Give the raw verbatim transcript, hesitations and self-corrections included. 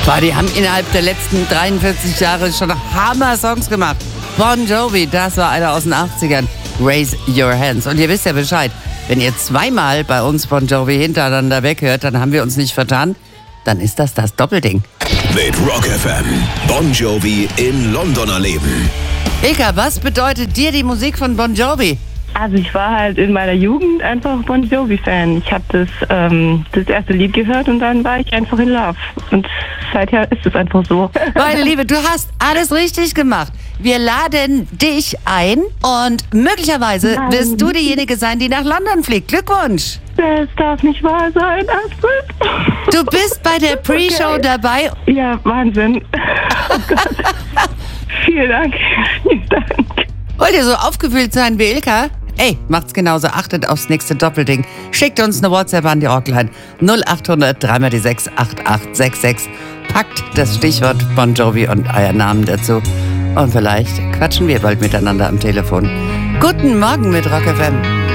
Boah, die haben innerhalb der letzten dreiundvierzig Jahre schon Hammer-Songs gemacht. Bon Jovi, das war einer aus den achtzigern. Raise Your Hands. Und ihr wisst ja Bescheid, wenn ihr zweimal bei uns Bon Jovi hintereinander weghört, dann haben wir uns nicht vertan. Dann ist das das Doppelding. Mit Rock F M. Bon Jovi in London erleben. Ilka, was bedeutet dir die Musik von Bon Jovi? Also ich war halt in meiner Jugend einfach Bon Jovi-Fan. Ich habe das, ähm, das erste Lied gehört und dann war ich einfach in Love. Und seither ist es einfach so. Meine Liebe, du hast alles richtig gemacht. Wir laden dich ein und möglicherweise Nein. wirst du diejenige sein, die nach London fliegt. Glückwunsch! Das darf nicht wahr sein, Astrid. Du bist bei der Pre-Show Okay. dabei. Ja, Wahnsinn. Oh Gott. Vielen Dank. Vielen Dank. Wollt ihr so aufgewühlt sein wie Ilka? Ey, macht's genauso. Achtet aufs nächste Doppelding. Schickt uns eine WhatsApp an die Rockline null acht hundert drei mal die sechs acht acht sechs sechs. Packt das Stichwort Bon Jovi und euren Namen dazu. Und vielleicht quatschen wir bald miteinander am Telefon. Guten Morgen mit Rock F M.